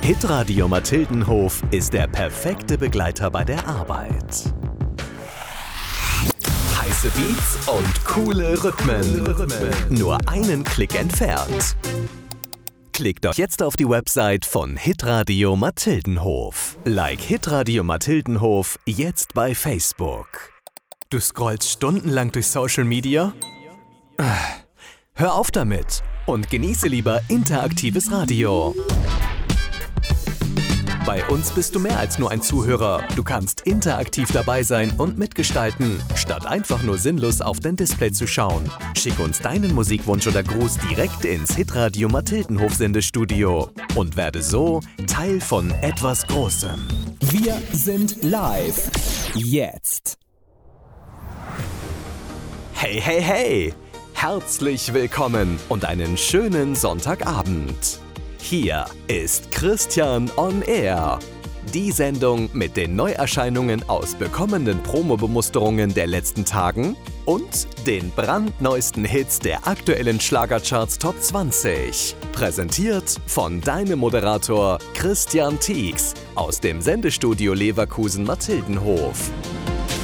Hitradio Mathildenhof ist der perfekte Begleiter bei der Arbeit. Heiße Beats und coole Rhythmen. Nur einen Klick entfernt. Klickt doch jetzt auf die Website von Hitradio Mathildenhof. Like Hitradio Mathildenhof jetzt bei Facebook. Du scrollst stundenlang durch Social Media? Hör auf damit und genieße lieber interaktives Radio. Bei uns bist du mehr als nur ein Zuhörer. Du kannst interaktiv dabei sein und mitgestalten, statt einfach nur sinnlos auf dein Display zu schauen. Schick uns deinen Musikwunsch oder Gruß direkt ins Hitradio Mathildenhof Sendestudio und werde so Teil von etwas Großem. Wir sind live. Jetzt. Hey, hey, hey! Herzlich willkommen und einen schönen Sonntagabend. Hier ist Christian on Air. Die Sendung mit den Neuerscheinungen aus bekommenen Promobemusterungen der letzten Tagen und den brandneuesten Hits der aktuellen Schlagercharts Top 20. Präsentiert von deinem Moderator Christian Tieks aus dem Sendestudio Leverkusen Mathildenhof.